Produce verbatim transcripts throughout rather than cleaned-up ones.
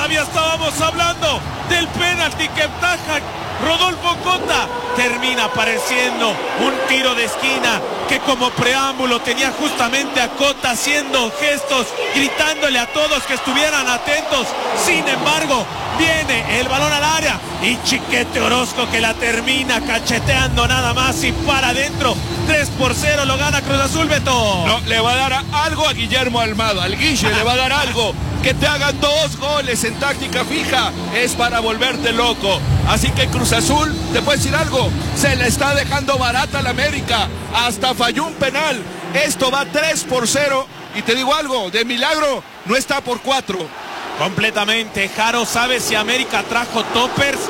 Todavía estábamos hablando del penalti que taja Rodolfo Cota. Termina apareciendo un tiro de esquina que como preámbulo tenía justamente a Cota haciendo gestos, gritándole a todos que estuvieran atentos. Sin embargo, viene el balón al área y Chiquete Orozco que la termina cacheteando nada más y para adentro. tres por cero lo gana Cruz Azul, Beto. No, le va a dar algo a Guillermo Almada, al Guille le va a dar algo. Que te hagan dos goles en táctica fija es para volverte loco. Así que Cruz Azul, te puedo decir algo, se le está dejando barata a la América. Hasta falló un penal. Esto va tres por cero. Y te digo algo, de milagro no está por cuatro. Completamente. Jaro, ¿sabe si América trajo toppers?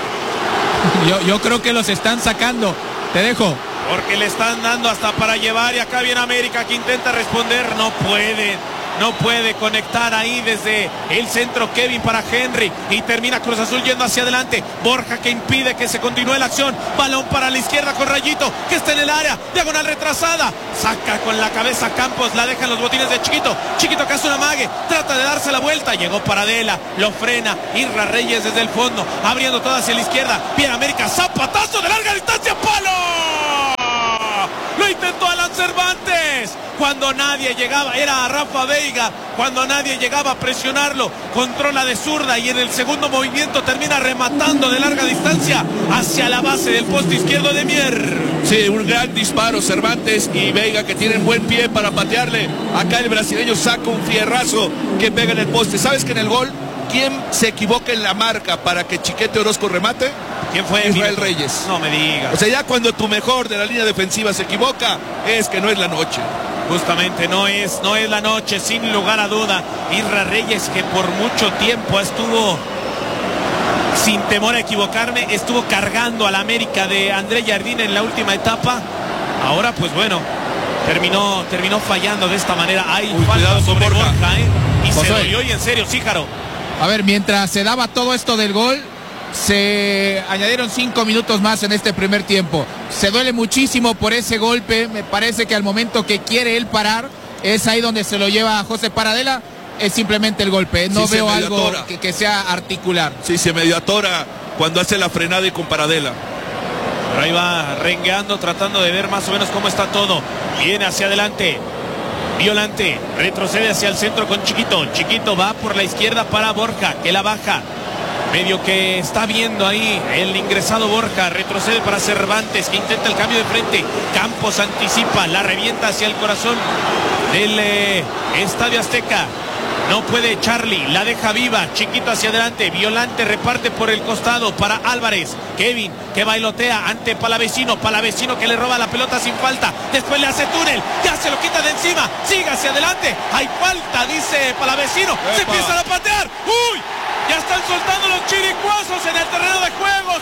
Yo, yo creo que los están sacando. Te dejo. Porque le están dando hasta para llevar y acá viene América que intenta responder. No puede. No puede conectar ahí desde el centro Kevin para Henry y termina Cruz Azul yendo hacia adelante. Borja que impide que se continúe la acción. Balón para la izquierda con Rayito que está en el área. Diagonal retrasada. Saca con la cabeza Campos. La dejan los botines de Chiquito. Chiquito que hace una mague. Trata de darse la vuelta. Llegó Paradela. Lo frena. Irra Reyes desde el fondo. Abriendo toda hacia la izquierda. Bien América. Zapatazo de larga distancia. ¡Palo! Lo intentó Alan Cervantes. Cuando nadie llegaba, era a Rafa Veiga. Cuando nadie llegaba a presionarlo, controla de zurda y en el segundo movimiento termina rematando de larga distancia hacia la base del poste izquierdo de Mier. Sí, un gran disparo. Cervantes y Veiga que tienen buen pie para patearle. Acá el brasileño saca un fierrazo que pega en el poste. ¿Sabes que en el gol quién se equivoca en la marca para que Chiquete Orozco remate? ¿Quién fue? Israel Reyes. No me digas. O sea, ya cuando tu mejor de la línea defensiva se equivoca, es que no es la noche. Justamente no es, no es la noche, sin lugar a duda. Irra Reyes que por mucho tiempo estuvo, sin temor a equivocarme, estuvo cargando a la América de André Jardine en la última etapa. Ahora pues bueno, terminó, terminó fallando de esta manera. Hay Uy, falta cuidado con sobre Borja. Borja, ¿eh? Y José. se dolió y en serio, sí, Jaro. A ver, mientras se daba todo esto del gol, se añadieron cinco minutos más en este primer tiempo. Se duele muchísimo por ese golpe. Me parece que al momento que quiere él parar, es ahí donde se lo lleva a José Paradela. Es simplemente el golpe. No Sí, veo se medio algo atora. que, que sea articular. Sí, se medio atora cuando hace la frenada y con Paradela. Pero ahí va rengueando, tratando de ver más o menos cómo está todo. Viene hacia adelante. Violante, retrocede hacia el centro con Chiquito. Chiquito va por la izquierda para Borja, que la baja. Medio que está viendo ahí el ingresado Borja. Retrocede para Cervantes, que intenta el cambio de frente. Campos anticipa, la revienta hacia el corazón del eh, Estadio Azteca. No puede Charlie, la deja viva. Chiquito hacia adelante, Violante reparte por el costado para Álvarez. Kevin que bailotea ante Palavecino. Palavecino que le roba la pelota sin falta. Después le hace túnel, ya se lo quita de encima. Sigue hacia adelante, hay falta, dice Palavecino. Epa. Se empiezan a patear. ¡Uy! Ya están soltando los chiricuazos en el terreno de juego,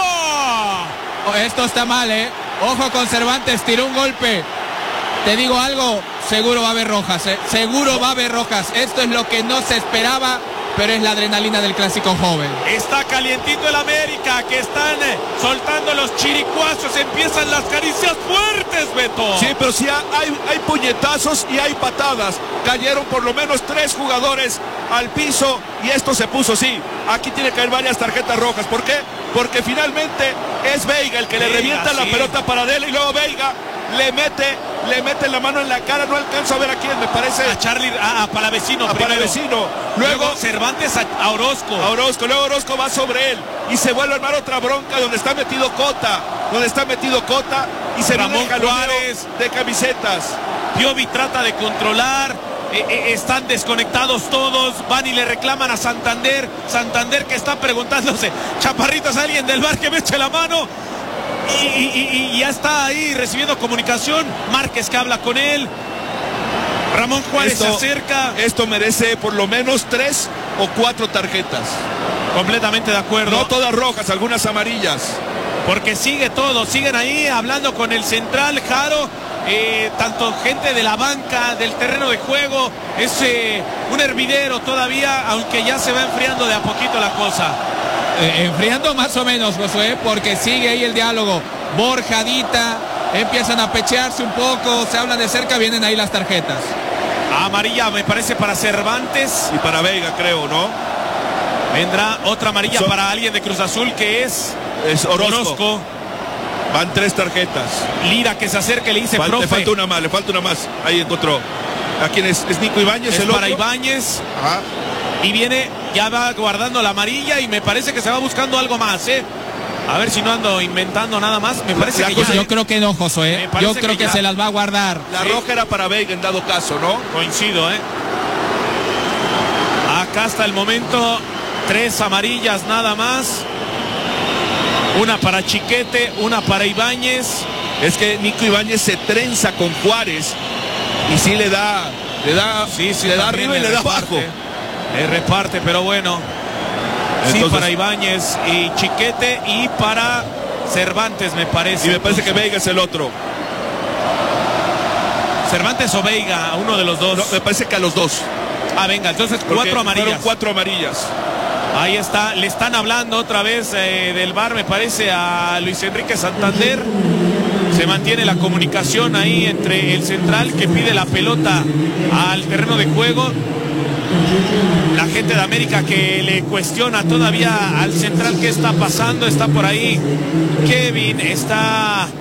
Jaro. Oh, esto está mal, ¿eh? Ojo con Cervantes, tiró un golpe. Te digo algo, seguro va a haber rojas, ¿eh? Seguro va a haber rojas. Esto es lo que no se esperaba, pero es la adrenalina del clásico joven. Está calientito el América, que están eh, soltando los chiricuazos. Empiezan las caricias fuertes, Beto. Sí, pero sí hay, hay puñetazos y hay patadas. Cayeron por lo menos tres jugadores al piso y esto se puso, sí. Aquí tiene que haber varias tarjetas rojas. ¿Por qué? Porque finalmente es Veiga el que le Veiga, revienta la sí. pelota para Adela y luego Veiga le mete, le mete la mano en la cara. No alcanzo a ver a quién, me parece. A Charlie, a, a Palavecino A primero. Palavecino. Luego, Luego Cervantes a, a Orozco. a Orozco, luego Orozco va sobre él y se vuelve a armar otra bronca donde está metido Cota, donde está metido Cota y se Ramón viene el jaloneo Juárez. de camisetas. Piovi trata de controlar. Eh, eh, están desconectados todos. Van y le reclaman a Santander. Santander que está preguntándose: Chaparritos, alguien del bar que me eche la mano. Y, y, y ya está ahí recibiendo comunicación. Márquez que habla con él. Ramón Juárez Esto- se acerca. Esto merece por lo menos tres o cuatro tarjetas. Completamente de acuerdo. No todas rojas, algunas amarillas. Porque sigue todo, siguen ahí hablando con el central, Jaro, eh, tanto gente de la banca, del terreno de juego, es eh, un hervidero todavía, aunque ya se va enfriando de a poquito la cosa. Eh, enfriando más o menos, Josué, porque sigue ahí el diálogo. Borjadita, empiezan a pechearse un poco, se hablan de cerca, vienen ahí las tarjetas. Amarilla me parece para Cervantes. Y para Veiga, creo, ¿no? Vendrá otra amarilla Son... para alguien de Cruz Azul que es, es Orozco. Orozco. Van tres tarjetas. Lira que se acerca, le dice, Falta, profe. Le falta una más, le falta una más. Ahí encontró. ¿A quién es? ¿Es Nico Ibáñez? Es el para otro? Ibáñez. Ajá. Y viene, ya va guardando la amarilla y me parece que se va buscando algo más, ¿eh? A ver si no ando inventando nada más. Me parece la que cosa, ya, yo ¿eh? creo que no, Josué. Yo creo que, que se las va a guardar. La sí. roja era para Veiga en dado caso, ¿no? Coincido, ¿eh? Acá hasta el momento, tres amarillas nada más. Una para Chiquete, una para Ibáñez. Es que Nico Ibáñez se trenza con Juárez y sí le da, le da, sí, sí, le da arriba y le, le da abajo. Le reparte, pero bueno. Entonces, sí, para Ibáñez y Chiquete y para Cervantes, me parece. Y me parece entonces, que Veiga es el otro. Cervantes o Veiga, uno de los dos. No, me parece que a los dos. Ah, venga, entonces cuatro Porque amarillas. Cuatro amarillas. Ahí está, le están hablando otra vez eh, del V A R, me parece, a Luis Enrique Santander. Se mantiene la comunicación ahí entre el central que pide la pelota al terreno de juego. La gente de América que le cuestiona todavía al central qué está pasando. Está por ahí Kevin, está